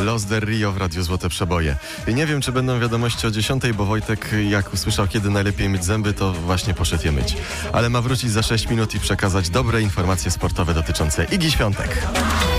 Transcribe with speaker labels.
Speaker 1: Los del Rio w Radiu Złote Przeboje. I nie wiem, czy będą wiadomości o 10, bo Wojtek, jak usłyszał, kiedy najlepiej myć zęby, to właśnie poszedł je myć. Ale ma wrócić za 6 minut i przekazać dobre informacje sportowe dotyczące Igi Świątek.